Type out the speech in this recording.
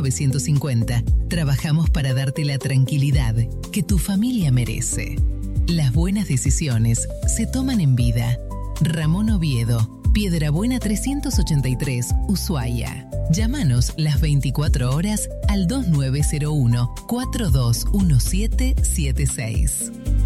1950. Trabajamos para darte la tranquilidad que tu familia merece. Las buenas decisiones se toman en vida. Ramón Oviedo, Piedrabuena 383, Ushuaia. Llámanos las 24 horas al 2901 421776.